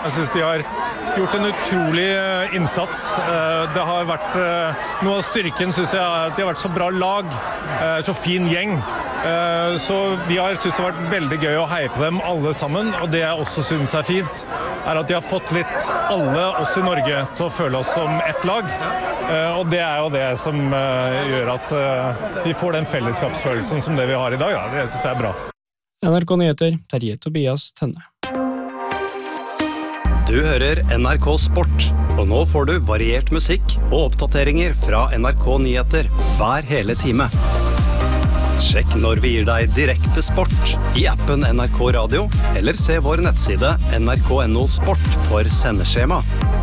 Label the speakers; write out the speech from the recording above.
Speaker 1: Jeg synes de har gjort en utrolig innsats. Det har vært noe av styrken, synes jeg, at de har vært så bra lag, så fin gjeng. Så vi har synes det har vært veldig gøy å heie på dem alle sammen, og det jeg også synes er fint, er at de har fått litt alle oss i Norge til å føle oss som ett lag, og det er jo det som gjør at vi får den fellesskapsfølelsen som det vi har i dag. Det synes jeg er bra.
Speaker 2: NRK Nyheter, Terje Tobias Tønne.
Speaker 3: Du hører NRK Sport, og nå får du variert musikk og oppdateringer fra NRK Nyheter hver hele time. Sjekk når vi gir deg direkte sport i appen NRK Radio, eller se vår nettside nrk.no sport for sendeskjema.